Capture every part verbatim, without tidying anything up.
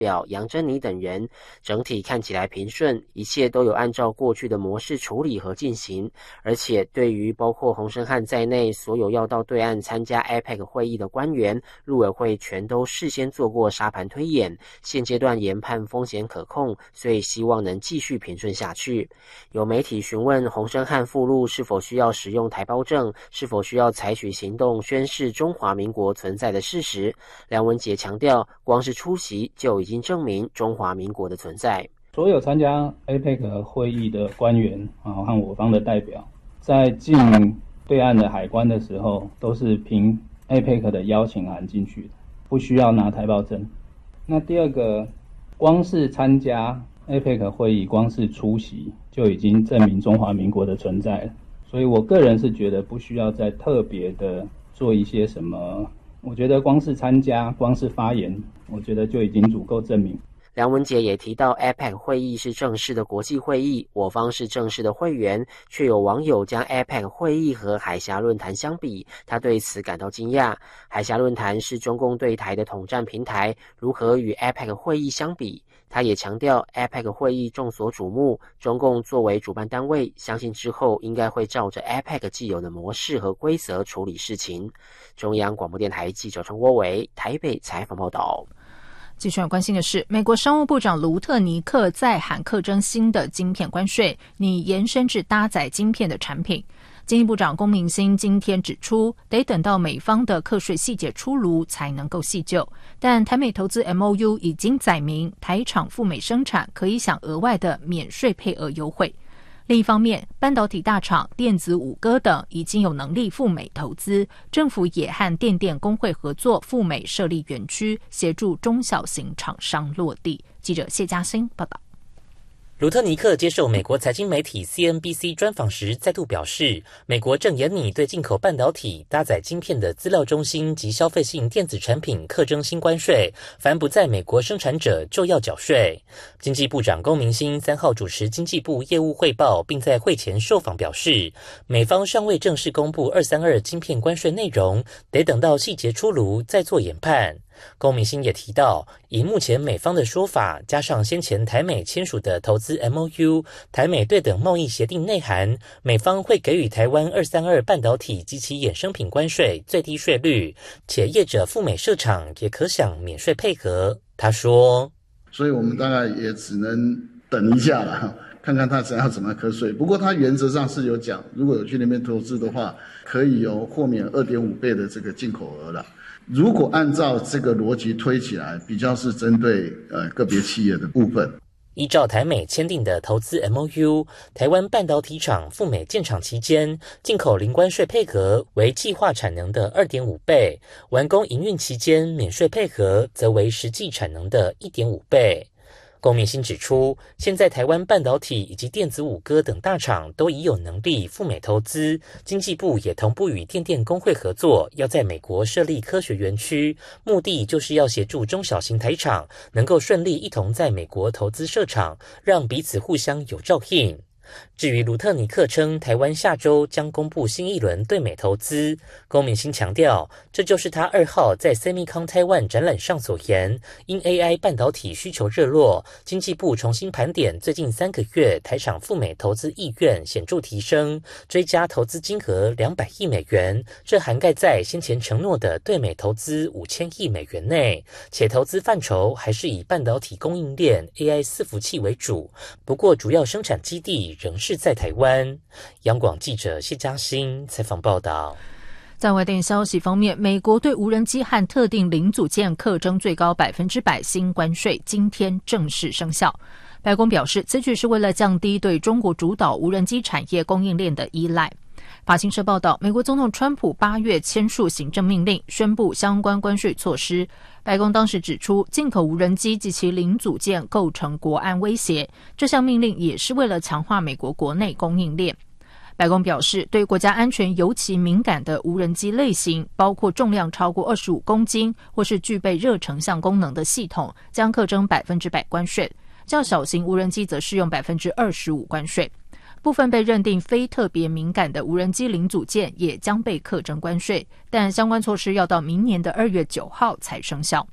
表杨珍妮等人，整体看起来平顺，一切都有按照过去的模式处理和进行。而且对于包括洪申翰在内所有要到对岸参加 A P E C 会议的官员，陆委会全都事先做过沙盘推演，现阶段研判风险可控，所以希望能继续平顺下去。有媒体询问洪申翰赴陆是否需要使用台胞证，是否需要采取行动宣示中华民国存在的事实，梁文杰强调，光是出席就已经证明中华民国的存在。 所有参加 A P E C 会议的官员啊和我方的代表，在进对岸的海关的时候，都是凭 A P E C 的邀请函进去的，不需要拿台胞证。那第二个，光是参加 A P E C 会议，光是出席就已经证明中华民国的存在了。所以我个人是觉得不需要再特别的做一些什么，我觉得光是参加，光是发言，我觉得就已经足够证明。 梁文杰也提到 A P E C 会议是正式的国际会议，我方是正式的会员，却有网友将 A P E C 会议和海峡论坛相比，他对此感到惊讶。海峡论坛是中共对台的统战平台，如何与 A P E C 会议相比？他也强调 A P E C 会议众所瞩目，中共作为主办单位，相信之后应该会照着 A P E C 既有的模式和规则处理事情。中央广播电台记者陈国伟台北采访报道。 继续关心的是，美国商务部长卢特尼克再喊课征新的晶片关税，拟延伸至搭载晶片的产品。经济部长龚明鑫今天指出，得等到美方的课税细节出炉才能够细究，但台美投资 M O U 已经载明台厂赴美生产可以享额外的免税配额优惠。另一方面，半导体大厂电子五哥等已经有能力赴美投资，政府也和电电工会合作赴美设立园区，协助中小型厂商落地。记者谢嘉欣报道。 卢特尼克接受美国财经媒体 C N B C 专访时再度表示，美国正研拟对进口半导体、搭载晶片的资料中心及消费性电子产品课征新关税，凡不在美国生产者就要缴税。经济部长龚明鑫三号主持经济部业务汇报，并在会前受访表示，美方尚未正式公布二三二晶片关税内容，得等到细节出炉再做研判。龚明鑫也提到，以目前美方的说法，加上先前台美签署的投资 M O U、台美对等贸易协定内涵，美方会给予台湾二三二半导体及其衍生品关税最低税率，且业者赴美设厂也可享免税配合。他说， 所以我们大概也只能等一下了，看看他想要怎么课税。不过他原则上是有讲，如果有去那边投资的话，可以有豁免 二点五倍的这个进口额了。如果按照这个逻辑推起来，比较是针对呃个别企业的部分。 依照台美签订的投资 M O U， 台湾半导体厂赴美建厂期间，进口零关税配额为计划产能的 二点五倍，完工营运期间免税配额则为实际产能的 一点五倍。龚明鑫指出，现在台湾半导体以及电子五哥等大厂都已有能力赴美投资，经济部也同步与电电工会合作，要在美国设立科学园区，目的就是要协助中小型台厂能够顺利一同在美国投资设厂，让彼此互相有照应。至于卢特尼克称台湾下周将公布新一轮对美投资，龚明鑫强调，这就是他二号在 Semicon Taiwan 展览上所言，因 A I 半导体需求热络，经济部重新盘点最近三个月台厂赴美投资意愿显著提升，追加投资金额两百亿美元，这涵盖在先前承诺的对美投资五千亿美元内，且投资范畴还是以半导体供应链 A I 伺服器为主，不过主要生产基地仍是在台湾。央广记者谢嘉欣采访报道。 在外电消息方面，美国对无人机和特定零组件课征最高百分之百新关税，今天正式生效。白宫表示，此举是为了降低对中国主导无人机产业供应链的依赖。法新社报道，美国总统川普八月签署行政命令，宣布相关关税措施。白宫当时指出，进口无人机及其零组件构成国安威胁，这项命令也是为了强化美国国内供应链。白宫表示，对国家安全尤其敏感的无人机类型，包括重量超过二十五公斤或是具备热成像功能的系统，将课征百分之百关税；较小型无人机则适用百分之二十五关税。部分被认定非特别敏感的无人机零组件也将被课征关税，但相关措施要到明年的二月九号才生效。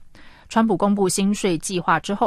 川普公布新税计划之后，